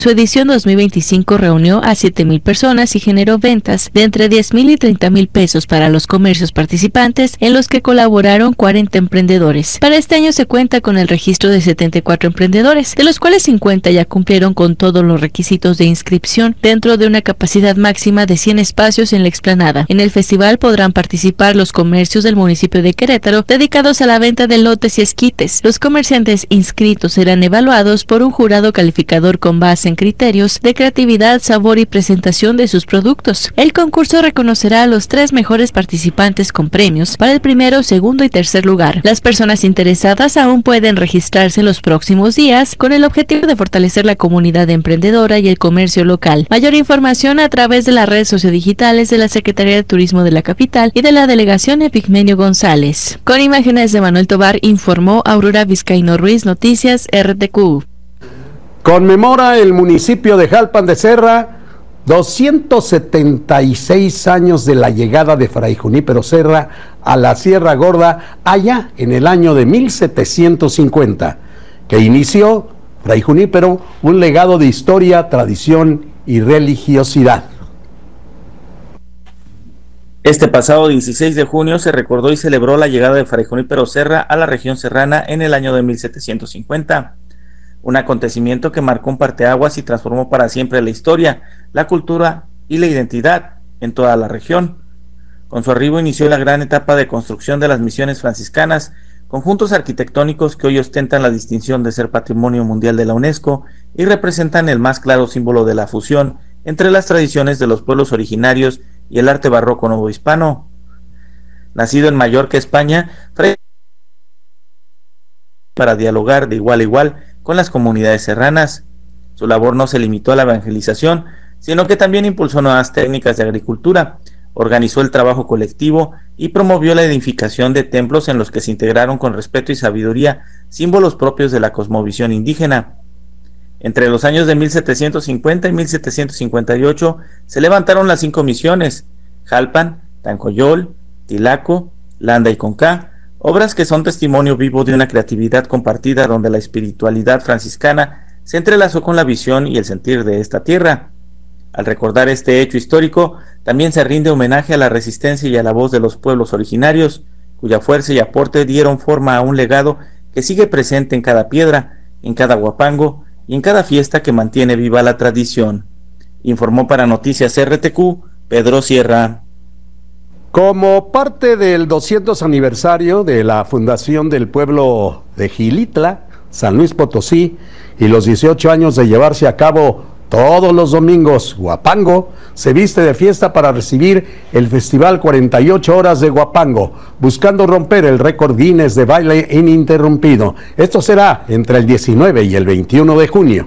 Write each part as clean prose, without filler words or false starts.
Su edición 2025 reunió a 7,000 personas y generó ventas de entre 10,000 y 30,000 pesos para los comercios participantes, en los que colaboraron 40 emprendedores. Para este año se cuenta con el registro de 74 emprendedores, de los cuales 50 ya cumplieron con todos los requisitos de inscripción dentro de una capacidad máxima de 100 espacios en la explanada. En el festival podrán participar los comercios del municipio de Querétaro dedicados a la venta de lotes y esquites. Los comerciantes inscritos serán evaluados por un jurado calificador con base en criterios de creatividad, sabor y presentación de sus productos. El concurso reconocerá a los 3 mejores participantes con premios para el primero, segundo y tercer lugar. Las personas interesadas aún pueden registrarse en los próximos días con el objetivo de fortalecer la comunidad emprendedora y el comercio local. Mayor información a través de las redes sociodigitales de la Secretaría de Turismo de la capital y de la Delegación Epigmenio González. Con imágenes de Manuel Tobar, informó Aurora Vizcaíno Ruiz, Noticias RTQ. Conmemora el municipio de Jalpan de Serra 276 años de la llegada de Fray Junípero Serra a la Sierra Gorda, allá en el año de 1750, que inició Fray Junípero un legado de historia, tradición y religiosidad. Este pasado 16 de junio se recordó y celebró la llegada de Fray Junípero Serra a la región serrana en el año de 1750. Un acontecimiento que marcó un parteaguas y transformó para siempre la historia, la cultura y la identidad en toda la región. Con su arribo inició la gran etapa de construcción de las misiones franciscanas, conjuntos arquitectónicos que hoy ostentan la distinción de ser Patrimonio Mundial de la UNESCO y representan el más claro símbolo de la fusión entre las tradiciones de los pueblos originarios y el arte barroco novohispano. Nacido en Mallorca, España, Fray para dialogar de igual a igual con las comunidades serranas. Su labor no se limitó a la evangelización, sino que también impulsó nuevas técnicas de agricultura, organizó el trabajo colectivo y promovió la edificación de templos en los que se integraron con respeto y sabiduría símbolos propios de la cosmovisión indígena. Entre los años de 1750 y 1758 se levantaron las 5 misiones: Jalpan, Tancoyol, Tilaco, Landa y Concá, obras que son testimonio vivo de una creatividad compartida donde la espiritualidad franciscana se entrelazó con la visión y el sentir de esta tierra. Al recordar este hecho histórico, también se rinde homenaje a la resistencia y a la voz de los pueblos originarios, cuya fuerza y aporte dieron forma a un legado que sigue presente en cada piedra, en cada huapango y en cada fiesta que mantiene viva la tradición. Informó para Noticias RTQ, Pedro Sierra. Como parte del 200 aniversario de la fundación del pueblo de Xilitla, San Luis Potosí, y los 18 años de llevarse a cabo todos los domingos Huapango, se viste de fiesta para recibir el Festival 48 Horas de Huapango, buscando romper el récord Guinness de baile ininterrumpido. Esto será entre el 19 y el 21 de junio.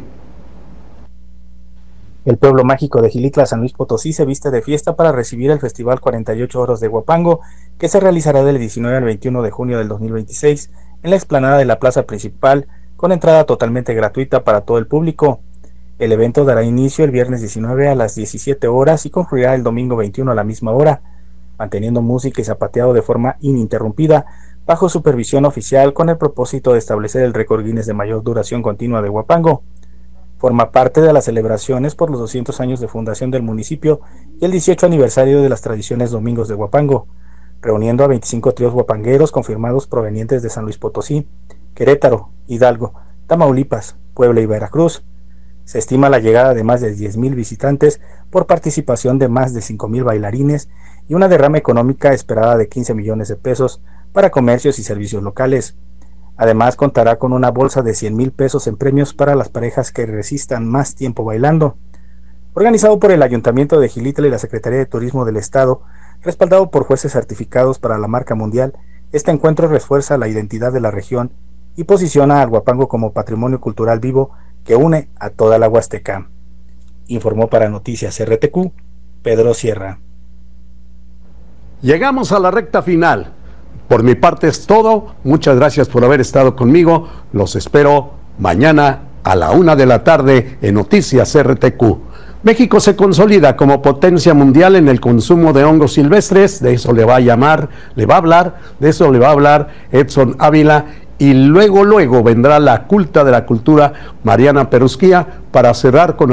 El pueblo mágico de Xilitla, San Luis Potosí, se viste de fiesta para recibir el Festival 48 Horas de Huapango, que se realizará del 19 al 21 de junio del 2026 en la explanada de la plaza principal, con entrada totalmente gratuita para todo el público. El evento dará inicio el viernes 19 a las 17 horas y concluirá el domingo 21 a la misma hora, manteniendo música y zapateado de forma ininterrumpida, bajo supervisión oficial, con el propósito de establecer el récord Guinness de mayor duración continua de Huapango. Forma parte de las celebraciones por los 200 años de fundación del municipio y el 18 aniversario de las tradiciones Domingos de Huapango, reuniendo a 25 tríos huapangueros confirmados provenientes de San Luis Potosí, Querétaro, Hidalgo, Tamaulipas, Puebla y Veracruz. Se estima la llegada de más de 10,000 visitantes por participación de más de 5,000 bailarines y una derrama económica esperada de 15 millones de pesos para comercios y servicios locales. Además, contará con una bolsa de 100,000 pesos en premios para las parejas que resistan más tiempo bailando. Organizado por el Ayuntamiento de Xilitla y la Secretaría de Turismo del Estado, respaldado por jueces certificados para la marca mundial, este encuentro refuerza la identidad de la región y posiciona al Huapango como patrimonio cultural vivo que une a toda la Huasteca. Informó para Noticias RTQ, Pedro Sierra. Llegamos a la recta final. Por mi parte es todo. Muchas gracias por haber estado conmigo. Los espero mañana a la 1 de la tarde en Noticias RTQ. México se consolida como potencia mundial en el consumo de hongos silvestres. De eso le va a hablar Edson Ávila. y luego vendrá la culta de la cultura Mariana Perusquía para cerrar con